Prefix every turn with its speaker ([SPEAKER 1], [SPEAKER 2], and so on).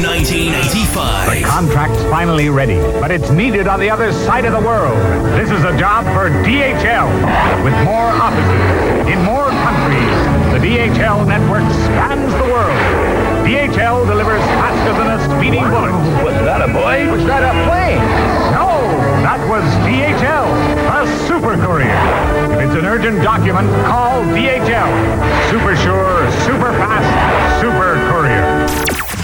[SPEAKER 1] 1985.
[SPEAKER 2] The contract's finally ready, but it's needed on the other side of the world. This is a job for DHL. With more offices in more countries, the DHL network spans the world. DHL delivers faster than a speeding bullet.
[SPEAKER 3] Was that a boy?
[SPEAKER 4] Was that a plane?
[SPEAKER 2] No, that was DHL, a super courier. If it's an urgent document, call DHL. Super sure, super fast,